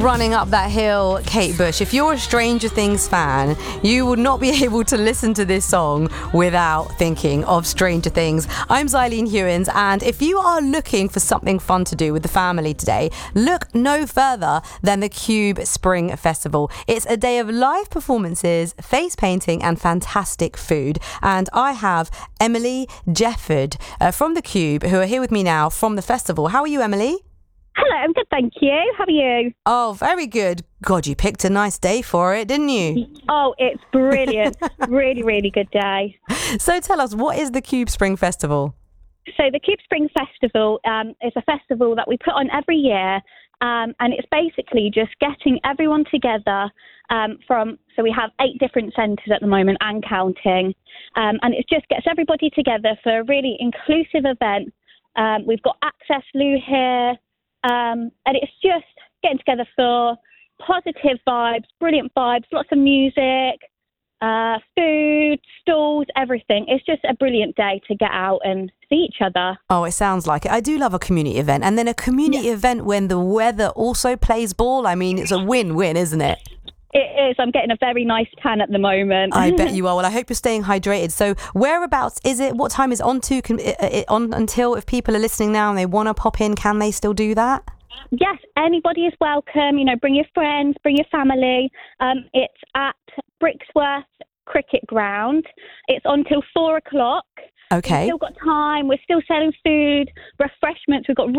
running up that hill, Kate Bush. If you're a Stranger Things fan, you would not be able to listen to this song without thinking of Stranger Things. I'm Xylene Hewins, and if you are looking for something fun to do with the family today, look no further than the Cube Spring Festival. It's a day of live performances, face painting, and fantastic food. And I have Emily Jefford from the Cube, who are here with me now from the festival. How are you, Emily? Hello, I'm good, thank you. How are you? Oh, very good. God, you picked a nice day for it, didn't you? Oh, it's brilliant. Really, really good day. So tell us, what is the Cube Spring Festival? So the Cube Spring Festival is a festival that we put on every year, and it's basically just getting everyone together so we have 8 different centres at the moment and counting, and it just gets everybody together for a really inclusive event. We've got Access Lou here. And it's just getting together for positive vibes, brilliant vibes, lots of music, food, stalls, everything. It's just a brilliant day to get out and see each other. Oh, it sounds like it. I do love a community event. And then a community event when the weather also plays ball. I mean, it's a win-win, isn't it? It is. I'm getting a very nice tan at the moment. I bet you are. Well, I hope you're staying hydrated. So whereabouts is it? What time is it on until, if people are listening now and they want to pop in, can they still do that? Yes, anybody is welcome. You know, bring your friends, bring your family. It's at Brixworth Cricket Ground. It's on till 4 o'clock. Okay. We've still got time. We're still selling food, refreshments. We've got